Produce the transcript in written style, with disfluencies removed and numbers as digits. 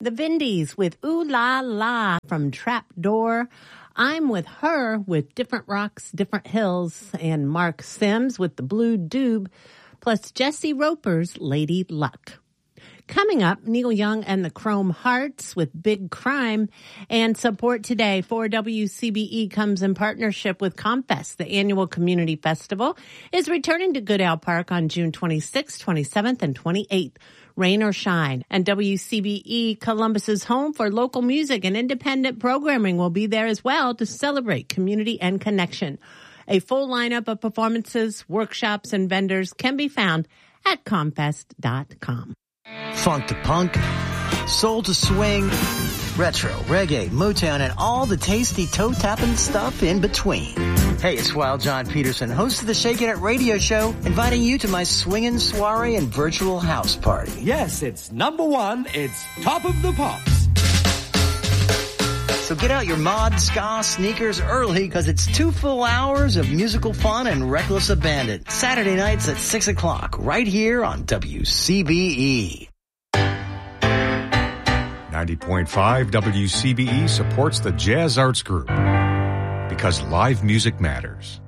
The Vindies with Ooh La La from Trapdoor. I'm with Her with Different Rocks, Different Hills, and Mark Sims with The Blue Doob, plus Jesse Roper's Lady Luck. Coming up, Neil Young and the Chrome Hearts with Big Crime. And support today for WCBE comes in partnership with Comfest. The annual community festival is returning to Goodale Park on June 26th, 27th, and 28th. Rain or shine. And WCBE, Columbus's home for local music and independent programming, will be there as well to celebrate community and connection. A full lineup of performances, workshops, and vendors can be found at Comfest.com. Funk to punk, soul to swing, retro, reggae, Motown, and all the tasty toe-tapping stuff in between. Hey, it's Wild John Peterson, host of the Shakin' It radio show, inviting you to my swingin' soiree and virtual house party. Yes, it's number one. It's Top of the Pops. So get out your mod ska sneakers early, because it's 2 full hours of musical fun and reckless abandon. Saturday nights at 6 o'clock, right here on WCBE. 90.5 WCBE supports the Jazz Arts Group, because live music matters.